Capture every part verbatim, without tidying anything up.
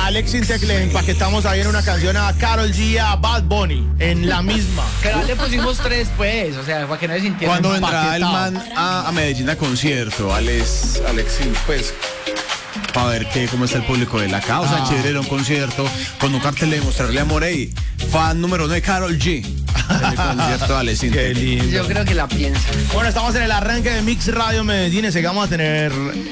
Alex Intec le empaquetamos ahí en una canción a Karol G, a Bad Bunny, en la misma. Pero le pusimos tres, pues, o sea, para que no se sintiera. Cuando vendrá el man a, a Medellín a concierto, Alex, Alex, pues, para ver qué, cómo está el público de la causa, ah. chévere, un concierto, con un cartel de mostrarle amor ahí, fan número uno de Karol G. El concierto de Alex Intec. Qué lindo. Yo creo que la piensa. Bueno, estamos en el arranque de Mix Radio Medellín, y vamos a tener...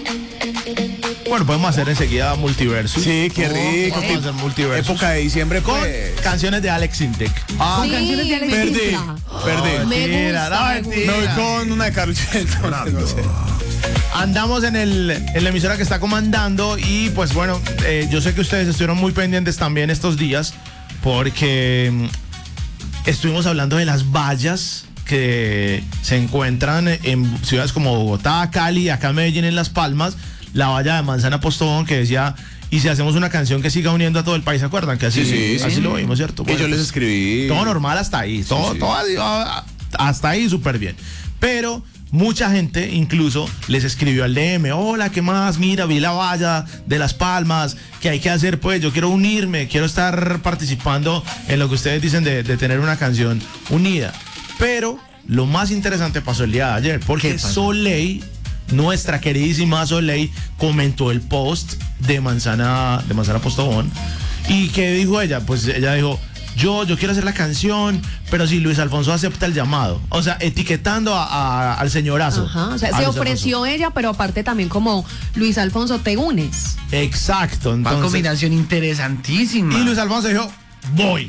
Bueno, podemos hacer enseguida Multiversus. Sí, qué rico. Oh, vamos a hacer Multiversus. Época de diciembre, con pues. canciones de Alex Intec. Ah, sí, canciones de Alex me Intec. Perdí, gusta. perdí. Me Mentira, gusta, no, me mentira. Me voy con una de Karol G. No sé. Andamos en, el, en la emisora que está comandando y pues bueno, eh, yo sé que ustedes estuvieron muy pendientes también estos días porque mm, estuvimos hablando de las vallas que se encuentran en ciudades como Bogotá, Cali, acá en Medellín, en Las Palmas, la valla de Manzana Postobón que decía, y si hacemos una canción que siga uniendo a todo el país, ¿se acuerdan? Que así, sí, sí, así sí. lo vimos, ¿cierto? Que Bueno, yo les pues, escribí. todo normal hasta ahí, todo, sí. todo hasta ahí súper bien. Pero mucha gente incluso les escribió al D M, hola, ¿qué más? Mira, vi la valla de Las Palmas, ¿qué hay que hacer? Pues yo quiero unirme, quiero estar participando en lo que ustedes dicen de, de tener una canción unida. Pero lo más interesante pasó el día de ayer, porque Soleil, nuestra queridísima Soleil, comentó el post de Manzana, de Manzana Postobón. ¿Y qué dijo ella? Pues ella dijo, yo, yo quiero hacer la canción, pero si Luis Alfonso acepta el llamado. O sea, etiquetando a, a, al señorazo. Ajá, o sea, se ofreció ella, pero aparte también como Luis Alfonso, te unes. Exacto. Entonces, una combinación interesantísima. Y Luis Alfonso dijo, voy.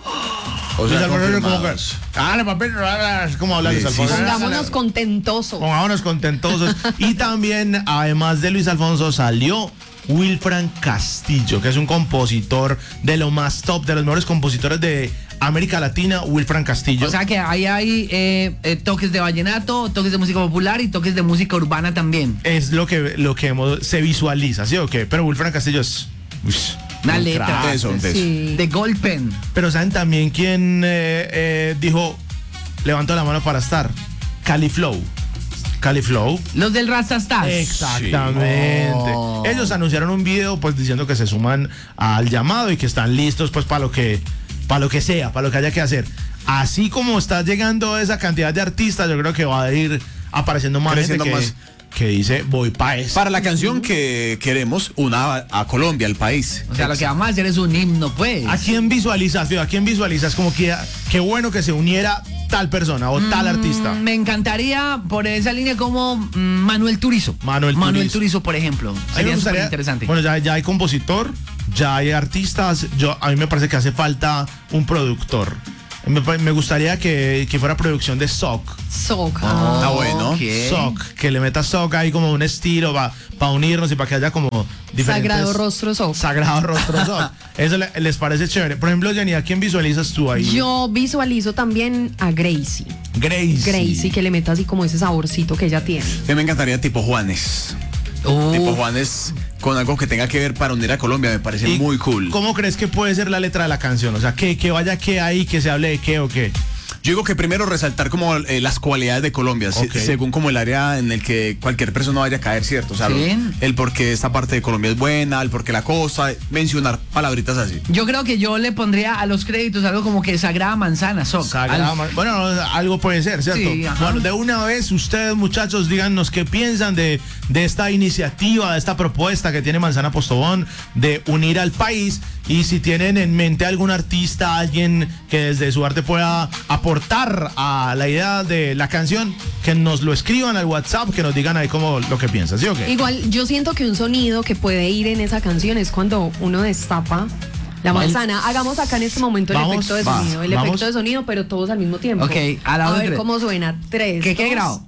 O sea, Luis Alfonso como que, confirmados. dale, papi, ¿cómo habla Sí, Luis sí, Alfonso? sí. Pongámonos contentosos. Pongámonos contentosos. Y también, además de Luis Alfonso, salió Wilfran Castillo, que es un compositor de lo más top, de los mejores compositores de América Latina, Wilfran Castillo. O sea que ahí hay eh, eh, toques de vallenato, toques de música popular y toques de música urbana también. Es lo que, lo que hemos- se visualiza, ¿sí o qué? Pero Wilfran Castillo es... uy, Una un letra. crack. Eso, eso. Sí. De Golpen. Pero ¿saben también quién eh, eh, dijo, levantó la mano para estar? Cali Flow. Cali Flow. Los del Rastastas. Exactamente. Oh. Ellos anunciaron un video pues diciendo que se suman al llamado y que están listos pues para lo que para lo que sea, para lo que haya que hacer. Así como está llegando esa cantidad de artistas, yo creo que va a ir apareciendo más gente Creciendo que, más. que dice voy pa' eso. Para la canción que queremos, una a, a Colombia, al país. O sea, lo que vamos a hacer es un himno, pues. ¿A quién visualizas, tío? ¿A quién visualizas? Como que qué bueno que se uniera tal persona o tal artista. Mm, Me encantaría por esa línea como mm, Manuel Turizo. Manuel Turizo. Turizo, por ejemplo. A mí me Sería gustaría- súper interesante. Bueno, ya, ya hay compositor, ya hay artistas. Yo, a mí me parece que hace falta un productor. Me, pa- me gustaría que, que fuera producción de Sock. Soca. Ah, bueno. Ok. Sock, que le meta Sock ahí como un estilo para unirnos y para que haya como diferentes... Sagrado Rostro Soca. Sagrado Rostro Sock. Eso le- les parece chévere. Por ejemplo, Jenny, ¿a quién visualizas tú ahí? Yo visualizo también a Gracie. Gracie. Gracie, que le meta así como ese saborcito que ella tiene. A mí me encantaría tipo Juanes. Uh, Tipo Juanes con algo que tenga que ver para unir a Colombia, me parece ¿Y muy cool. ¿Cómo crees que puede ser la letra de la canción? O sea, que, que vaya qué ahí, que se hable de qué o qué. Yo digo que primero resaltar como eh, las cualidades de Colombia, se- Ok. según como el área en el que cualquier persona vaya a caer, ¿cierto? O sea, Sí. el por qué esta parte de Colombia es buena, el por qué la costa, mencionar palabritas así. Yo creo que yo le pondría a los créditos algo como que Sagrada Manzana, Soc. Sagrada Al- Mar- Bueno, algo puede ser, ¿cierto? Sí, ajá. Bueno, de una vez ustedes, muchachos, díganos qué piensan de, de esta iniciativa, de esta propuesta que tiene Manzana Postobón de unir al país, y si tienen en mente algún artista, alguien que desde su arte pueda aportar a la idea de la canción, que nos lo escriban al WhatsApp, que nos digan ahí como lo que piensan, ¿sí o qué? Igual, yo siento que un sonido que puede ir en esa canción es cuando uno destapa la manzana. Hagamos acá en este momento el Vamos, efecto de va, sonido. El vamos. efecto de sonido, pero todos al mismo tiempo. Ok, a la A otra. ver cómo suena. Tres. ¿Qué, qué dos. grado?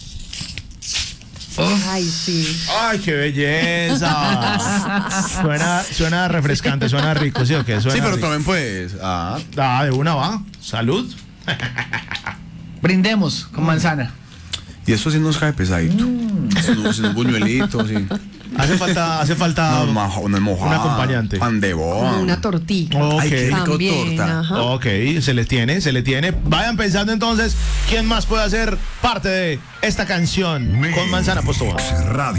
Ay, sí. ¡Ay, qué belleza! suena, suena refrescante, suena rico, ¿sí o qué? Suena Sí, pero rico. también pues, ah, Ah, de una va. Salud. Brindemos con manzana. y eso sí nos cae pesadito. Es un, es un buñuelito, sí. Hace falta, hace falta Una, moja- una mojada, un acompañante. Pan de Como boa. una tortilla. Ok. Ay, qué rico También, torta. ajá. Ok, se le tiene, se le tiene. Vayan pensando entonces quién más puede hacer parte de esta canción con Manzana Postobón. Radio.